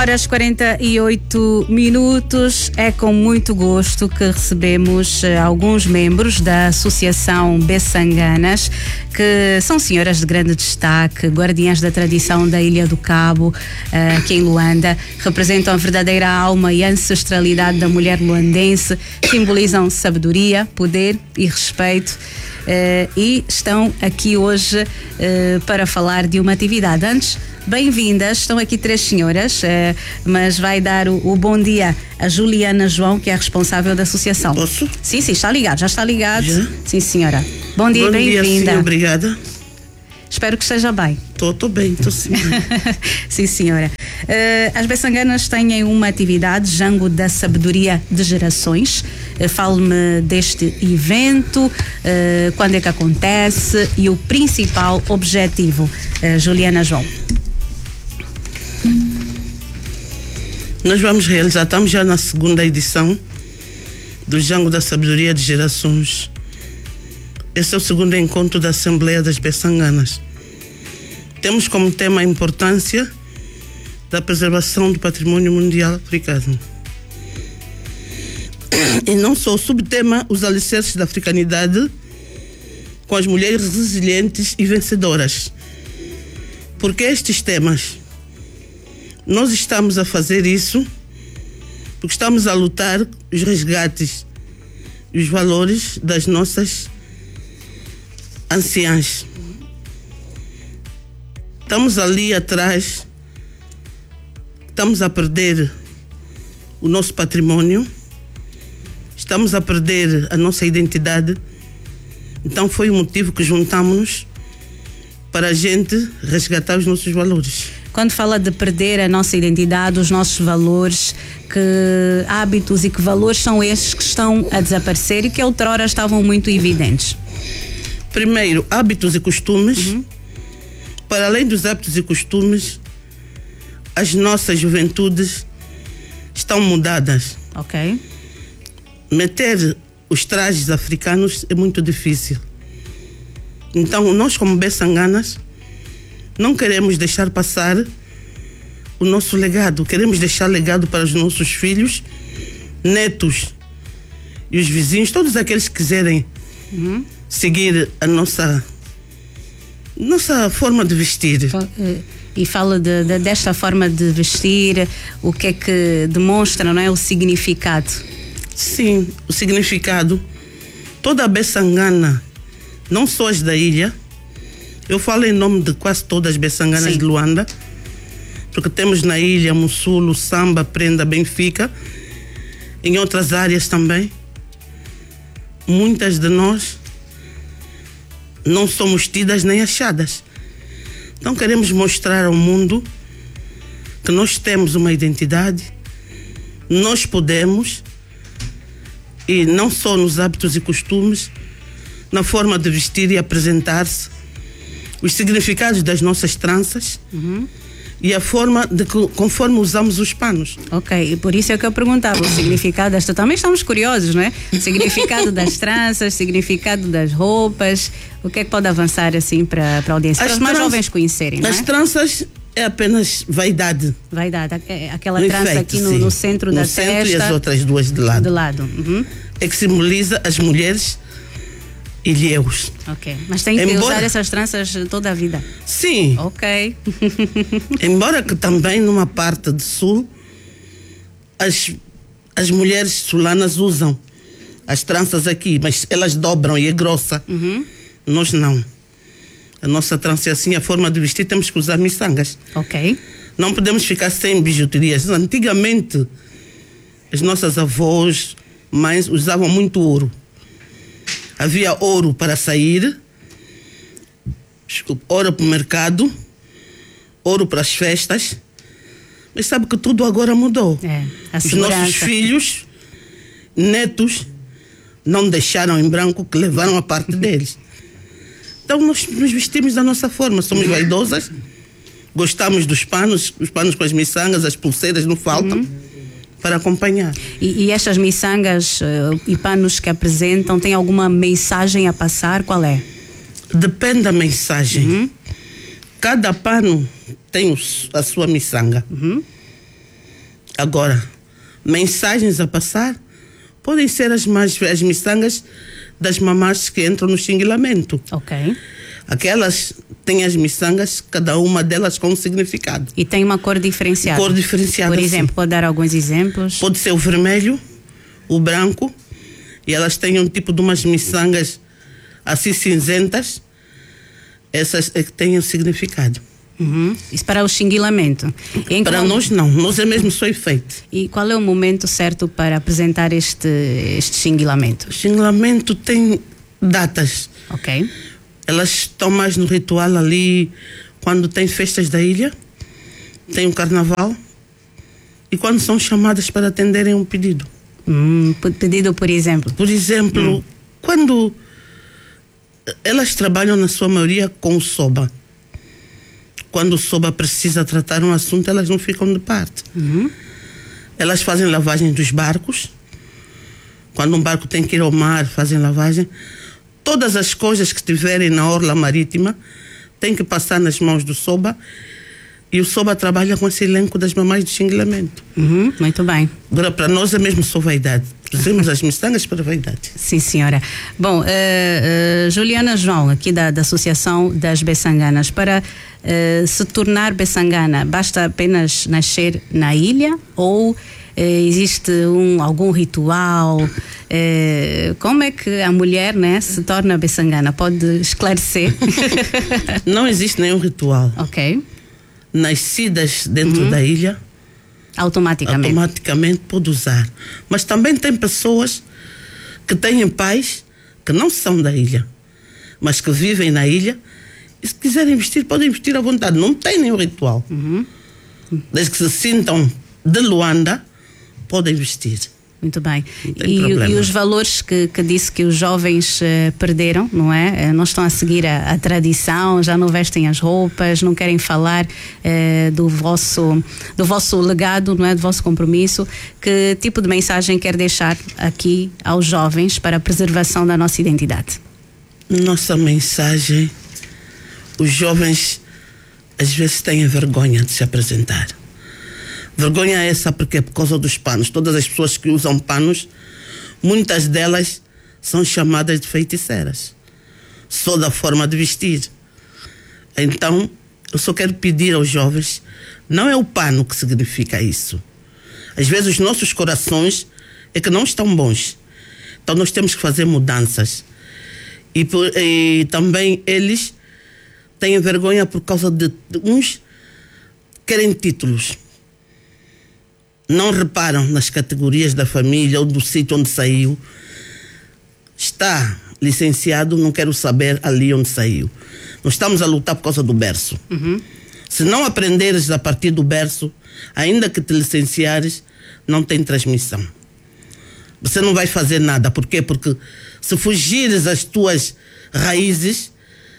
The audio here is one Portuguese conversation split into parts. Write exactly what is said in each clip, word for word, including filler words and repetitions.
horas e quarenta e oito minutos. É com muito gosto que recebemos uh, alguns membros da Associação Bessanganas, que são senhoras de grande destaque, guardiãs da tradição da Ilha do Cabo, uh, aqui em Luanda, representam a verdadeira alma e ancestralidade da mulher luandense, simbolizam sabedoria, poder e respeito. Uh, e estão aqui hoje uh, para falar de uma atividade. Antes, bem-vindas, estão aqui três senhoras, uh, mas vai dar o, o bom dia a Juliana João, que é a responsável da associação. Posso? Sim, sim, está ligado, já está ligado. Já? Sim, senhora. Bom dia, bem-vinda. Bom dia, sim, obrigada. Espero que esteja bem. Estou, estou bem, estou sim. Sim, senhora. Uh, as Bessanganas têm uma atividade, Jango da Sabedoria de Gerações. Uh, Fale-me deste evento, uh, quando é que acontece e o principal objetivo. Uh, Juliana João. Nós vamos realizar, estamos já na segunda edição do Jango da Sabedoria de Gerações. Esse é o segundo encontro da Assembleia das Bessanganas. Temos como tema a importância da preservação do patrimônio mundial africano. E não só o subtema, os alicerces da africanidade com as mulheres resilientes e vencedoras. Porque estes temas, nós estamos a fazer isso porque estamos a lutar os resgates e os valores das nossas anciãs. Estamos ali atrás, estamos a perder o nosso patrimônio, estamos a perder a nossa identidade. Então foi o motivo que juntamos-nos para a gente resgatar os nossos valores. Quando fala de perder a nossa identidade, os nossos valores, que hábitos e que valores são estes que estão a desaparecer e que outrora estavam muito evidentes? Primeiro, hábitos e costumes. Uhum. Para além dos hábitos e costumes, as nossas juventudes estão mudadas. Ok. Meter os trajes africanos é muito difícil. Então, nós como Bessanganas não queremos deixar passar o nosso legado. Queremos deixar legado para os nossos filhos, netos e os vizinhos, todos aqueles que quiserem uhum. seguir a nossa, nossa forma de vestir. E fala de, de, desta forma de vestir, o que é que demonstra, não é? O significado. Sim, o significado. Toda a Bessangana, não só as da ilha, eu falo em nome de quase todas as Bessanganas Sim. de Luanda, porque temos na ilha Mussulo, Samba, Prenda, Benfica, em outras áreas também. Muitas de nós não somos tidas nem achadas. Então queremos mostrar ao mundo que nós temos uma identidade, nós podemos, e não só nos hábitos e costumes, na forma de vestir e apresentar-se, os significados das nossas tranças uhum. e a forma de que, conforme usamos os panos. Ok, e por isso é que eu perguntava o significado desta. Também estamos curiosos, não é? O significado das tranças, significado das roupas. O que é que pode avançar assim para, para a audiência? Para os mais jovens conhecerem, não é? As tranças é apenas vaidade. Vaidade, aquela no trança efeito, aqui no, no centro no da centro testa. E as outras duas de lado. De lado. Uhum. É que simboliza as mulheres ilhéus. Ok, mas tem que Embora... usar essas tranças toda a vida? Sim. Ok. Embora que também numa parte do sul as, as mulheres sulanas usam as tranças aqui, mas elas dobram e é grossa. Uhum. Nós não. A nossa trança é assim, a forma de vestir, temos que usar miçangas. Ok. Não podemos ficar sem bijuterias. Antigamente as nossas avós, mães usavam muito ouro. Havia ouro para sair, ouro para o mercado, ouro para as festas. Mas sabe que tudo agora mudou. É, a Os segurança. nossos filhos, netos, não deixaram em branco, que levaram a parte deles. Então nós nos vestimos da nossa forma, somos vaidosas, gostamos dos panos, os panos com as miçangas, as pulseiras não faltam. Uhum. Para acompanhar. E, e estas miçangas uh, e panos que apresentam, tem alguma mensagem a passar? Qual é? Depende da mensagem. Uhum. Cada pano tem a sua miçanga. Uhum. Agora, mensagens a passar podem ser as, mais, as miçangas das mamás que entram no xinguilamento. Ok. Aquelas têm as miçangas, cada uma delas com um significado. E tem uma cor diferenciada? Cor diferenciada, Por exemplo, sim. pode dar alguns exemplos? Pode ser o vermelho, o branco, e elas têm um tipo de umas miçangas assim cinzentas, essas é que têm o significado. Uhum. Isso para o xinguilamento. Em Para qual... nós não, nós é mesmo só efeito. E qual é o momento certo para apresentar este, este xinguilamento? O xinguilamento tem datas. Ok. Elas estão mais no ritual ali quando tem festas da ilha, tem um carnaval e quando são chamadas para atenderem um pedido. Hum, pedido, por exemplo? Por exemplo, hum. quando elas trabalham na sua maioria com o soba. Quando o soba precisa tratar um assunto, elas não ficam de parte. Uhum. Elas fazem lavagem dos barcos. Quando um barco tem que ir ao mar, fazem lavagem. Todas as coisas que estiverem na orla marítima têm que passar nas mãos do soba. E o soba trabalha com esse elenco das mamães de xinguilamento. Uhum, muito bem. Agora, para nós é mesmo só vaidade. Trazemos as miçangas para a vaidade. Sim, senhora. Bom, uh, uh, Juliana João, aqui da, da Associação das Bessanganas, para uh, se tornar Bessangana, basta apenas nascer na ilha ou uh, existe um, algum ritual? Uh, como é que a mulher, né, se torna Bessangana? Pode esclarecer? Não existe nenhum ritual. Ok. Nascidas dentro uhum. da ilha, automaticamente. automaticamente pode usar. Mas também tem pessoas que têm pais que não são da ilha, mas que vivem na ilha e se quiserem vestir, podem vestir à vontade. Não tem nenhum ritual. Uhum. Desde que se sintam de Luanda, podem vestir. Muito bem. E, e os valores que, que disse que os jovens uh, perderam, não é? Uh, não estão a seguir a, a tradição, já não vestem as roupas, não querem falar uh, do vosso, do vosso legado, não é? Do vosso compromisso. Que tipo de mensagem quer deixar aqui aos jovens para a preservação da nossa identidade? Nossa mensagem, os jovens às vezes têm vergonha de se apresentar. Vergonha essa porque é por causa dos panos. Todas as pessoas que usam panos, muitas delas são chamadas de feiticeiras. Só da forma de vestir. Então, eu só quero pedir aos jovens, não é o pano que significa isso. Às vezes os nossos corações é que não estão bons. Então nós temos que fazer mudanças. E, por, e também eles têm vergonha por causa de, de uns querem títulos. Não reparam nas categorias da família ou do sítio onde saiu. Está licenciado, não quero saber ali onde saiu. Nós estamos a lutar por causa do berço. Uhum. Se não aprenderes a partir do berço, ainda que te licenciares, não tem transmissão. Você não vai fazer nada. Por quê? Porque se fugires às tuas raízes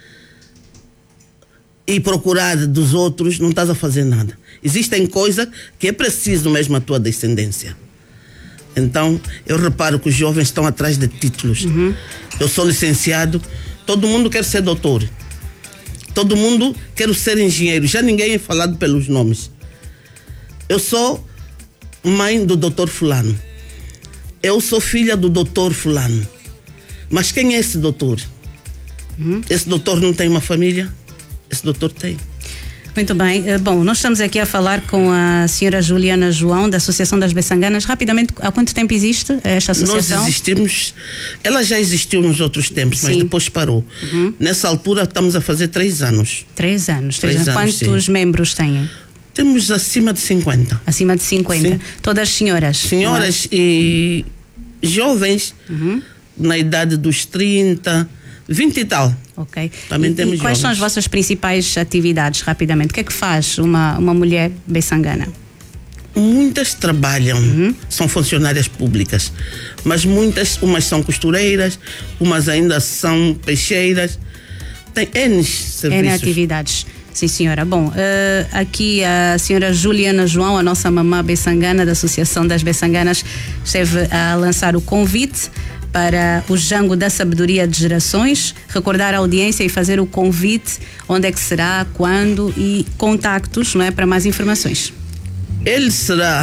e procurar dos outros, não estás a fazer nada. Existem coisas que é preciso mesmo a tua descendência. Então, eu reparo que os jovens estão atrás de títulos. Uhum. Eu sou licenciado, todo mundo quer ser doutor. Todo mundo quer ser engenheiro. Já ninguém é falado pelos nomes. Eu sou mãe do doutor fulano. Eu sou filha do doutor fulano. Mas quem é esse doutor? Uhum. Esse doutor não tem uma família? Esse doutor tem. Muito bem. Bom, nós estamos aqui a falar com a senhora Juliana João, da Associação das Bessanganas. Rapidamente, há quanto tempo existe esta associação? Nós existimos, ela já existiu nos outros tempos, mas sim, depois parou. Uhum. Nessa altura estamos a fazer três anos. Três anos. Três três anos. Quantos sim. membros têm? Temos acima de cinquenta. Acima de cinquenta. Sim. Todas senhoras? Senhoras é? E jovens, uhum, na idade dos trinta, vinte e tal. Ok. Também e, temos e quais jovens. são as vossas principais atividades, rapidamente? O que é que faz uma, uma mulher bessangana? Muitas trabalham, uhum, são funcionárias públicas, mas muitas, umas são costureiras, umas ainda são peixeiras, tem N serviços. N atividades. Sim, senhora. Bom, uh, aqui a senhora Juliana João, a nossa mamã bessangana da Associação das Bessanganas, esteve a lançar o convite para o Jango da Sabedoria de Gerações, recordar a audiência e fazer o convite, onde é que será, quando e contactos, não é, para mais informações. Ele será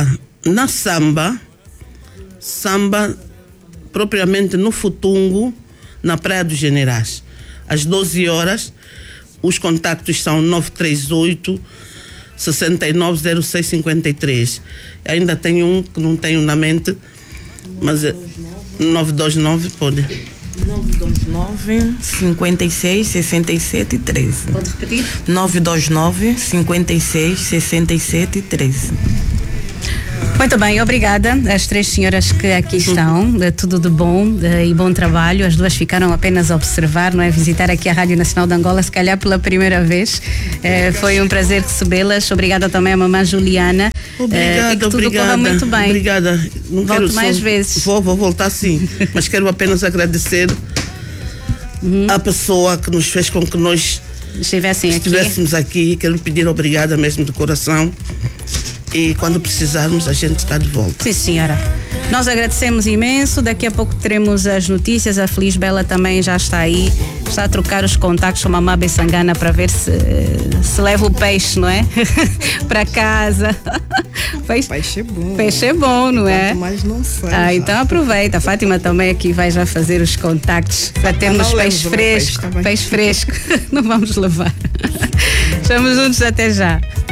Na samba, samba propriamente no Futungo, na Praia dos Generais. Às doze horas, os contactos são nove três oito, seis nove zero seis cinco três. Ainda tem um que não tenho na mente, mas é nove dois nove, pode. nove dois nove, cinco seis, seis sete, treze. Pode repetir? nove dois nove, cinco seis, seis sete, treze. Muito bem, obrigada às três senhoras que aqui estão, de tudo de bom de, e bom trabalho. As duas ficaram apenas a observar, não é? Visitar aqui a Rádio Nacional de Angola, se calhar pela primeira vez. Eh, foi um prazer recebê-las. Obrigada também à mamãe Juliana. Obrigada, eh, e que tudo obrigada. corra muito bem. Obrigada. Não Volte quero mais só, vezes. Vou, vou voltar sim, mas quero apenas agradecer uhum. a pessoa que nos fez com que nós estivessem aqui. estivéssemos aqui. Quero pedir obrigada mesmo de coração. E quando precisarmos, a gente está de volta. Sim, senhora. Nós agradecemos imenso. Daqui a pouco teremos as notícias. A Feliz Bela também já está aí. Está a trocar os contactos com a Mamá Bessangana para ver se, se leva o peixe, não é? para casa. Peixe, peixe é bom. Peixe é bom, não é? Quanto mais não sei. Ah, então aproveita. A Fátima também aqui vai já fazer os contactos para termos peixe fresco. Peixe, peixe fresco. Não vamos levar. Estamos juntos até já.